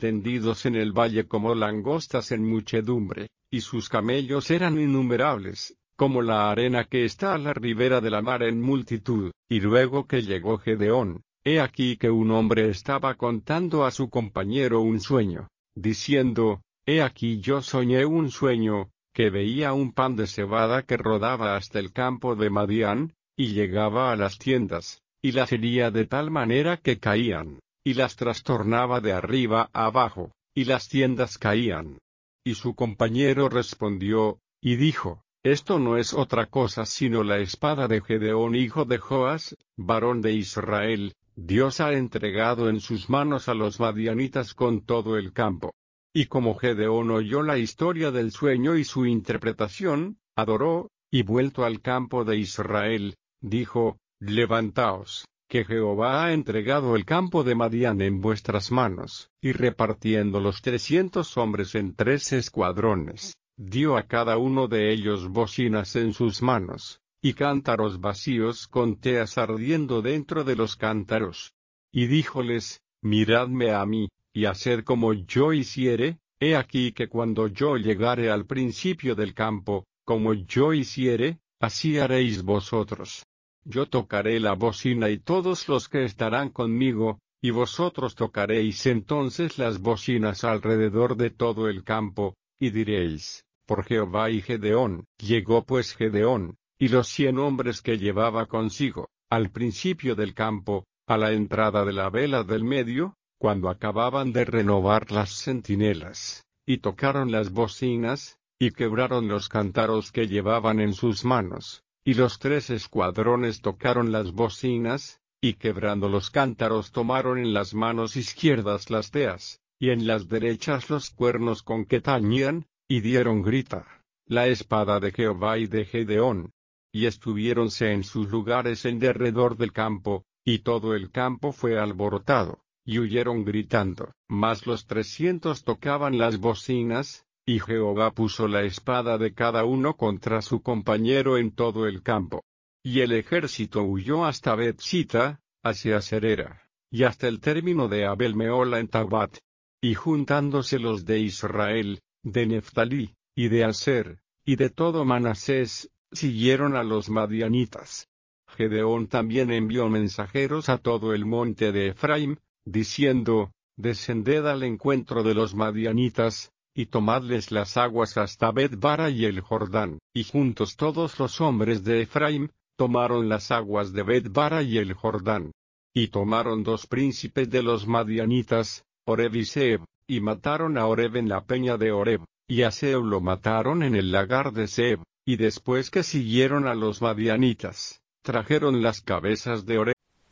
tendidos en el valle como langostas en muchedumbre, y sus camellos eran innumerables, como la arena que está a la ribera de la mar en multitud. Y luego que llegó Gedeón, he aquí que un hombre estaba contando a su compañero un sueño, diciendo, he aquí yo soñé un sueño, que veía un pan de cebada que rodaba hasta el campo de Madián, y llegaba a las tiendas, y las hería de tal manera que caían, y las trastornaba de arriba a abajo, y las tiendas caían. Y su compañero respondió, y dijo, esto no es otra cosa sino la espada de Gedeón hijo de Joas, varón de Israel. Dios ha entregado en sus manos a los madianitas con todo el campo. Y como Gedeón oyó la historia del sueño y su interpretación, adoró, y vuelto al campo de Israel, dijo, levantaos, que Jehová ha entregado el campo de Madián en vuestras manos. Y repartiendo los 300 hombres en 3 escuadrones, dio a cada uno de ellos bocinas en sus manos, y cántaros vacíos con teas ardiendo dentro de los cántaros. Y díjoles, miradme a mí, y haced como yo hiciere. He aquí que cuando yo llegare al principio del campo, como yo hiciere, así haréis vosotros. Yo tocaré la bocina y todos los que estarán conmigo, y vosotros tocaréis entonces las bocinas alrededor de todo el campo, y diréis, por Jehová y Gedeón. Llegó pues Gedeón, y los 100 hombres que llevaba consigo, al principio del campo, a la entrada de la vela del medio, cuando acababan de renovar las centinelas, y tocaron las bocinas, y quebraron los cántaros que llevaban en sus manos, y los 3 escuadrones tocaron las bocinas, y quebrando los cántaros tomaron en las manos izquierdas las teas, y en las derechas los cuernos con que tañían, y dieron grita, la espada de Jehová y de Gedeón. Y estuviéronse en sus lugares en derredor del campo, y todo el campo fue alborotado, y huyeron gritando. Mas los 300 tocaban las bocinas, y Jehová puso la espada de cada uno contra su compañero en todo el campo. Y el ejército huyó hasta Bet-sita, hacia Serera, y hasta el término de Abel-mehola en Tabat. Y juntándose los de Israel, de Neftalí, y de Aser, y de todo Manasés, siguieron a los madianitas. Gedeón también envió mensajeros a todo el monte de Efraim, diciendo, descended al encuentro de los madianitas, y tomadles las aguas hasta Bet-bara y el Jordán. Y juntos todos los hombres de Efraim, tomaron las aguas de Bet-bara y el Jordán. Y tomaron 2 príncipes de los madianitas, Oreb y Zeeb, y mataron a Oreb en la peña de Oreb, y a Zeeb lo mataron en el lagar de Zeeb. Y después que siguieron a los madianitas, trajeron las cabezas de Oreb.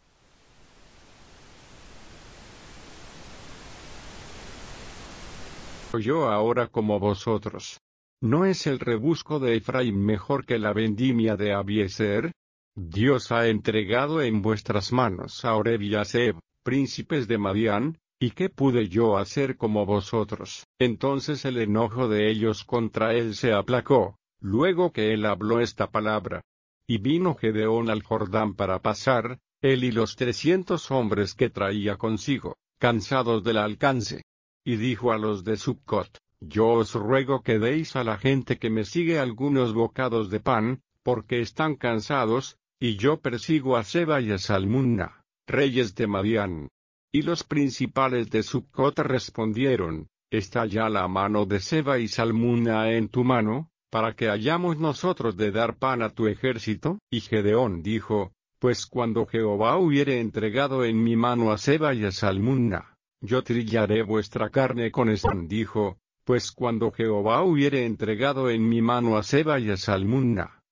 Yo ahora como vosotros. ¿No es el rebusco de Efraín mejor que la vendimia de Abiezer? Dios ha entregado en vuestras manos a Oreb y a Zeeb, príncipes de Madián, ¿y qué pude yo hacer como vosotros? Entonces el enojo de ellos contra él se aplacó, luego que él habló esta palabra. Y vino Gedeón al Jordán para pasar, él y los 300 hombres que traía consigo, cansados del alcance. Y dijo a los de Succot, yo os ruego que deis a la gente que me sigue algunos bocados de pan, porque están cansados, y yo persigo a Seba y a Salmunna, reyes de Madián. Y los principales de Succot respondieron, ¿está ya la mano de Seba y Salmunna en tu mano, para que hayamos nosotros de dar pan a tu ejército? Y Gedeón dijo, pues cuando Jehová hubiere entregado en mi mano a Seba y a Salmunna, yo trillaré vuestra carne con Esán. Dijo, pues cuando Jehová hubiere entregado en mi mano a Seba y a Salmunna,